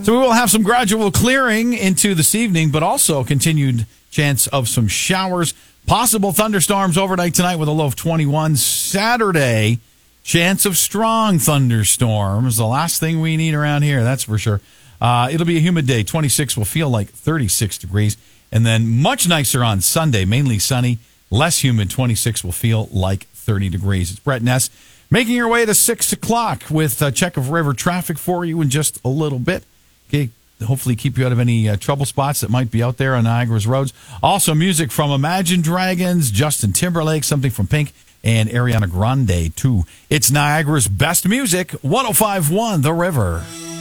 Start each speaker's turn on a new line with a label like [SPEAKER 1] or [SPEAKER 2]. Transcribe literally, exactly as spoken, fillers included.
[SPEAKER 1] So we will have some gradual clearing into this evening, but also continued chance of some showers. Possible thunderstorms overnight tonight with a low of twenty-one. Saturday, chance of strong thunderstorms. The last thing we need around here, that's for sure. Uh, it'll be a humid day. twenty-six will feel like thirty-six degrees. And then much nicer on Sunday, mainly sunny, less humid. twenty-six will feel like thirty degrees. It's Brett Ness making your way to six o'clock with a check of river traffic for you in just a little bit. Okay, hopefully keep you out of any uh, trouble spots that might be out there on Niagara's roads. Also, music from Imagine Dragons, Justin Timberlake, something from Pink, and Ariana Grande, too. It's Niagara's best music, one oh five point one The River.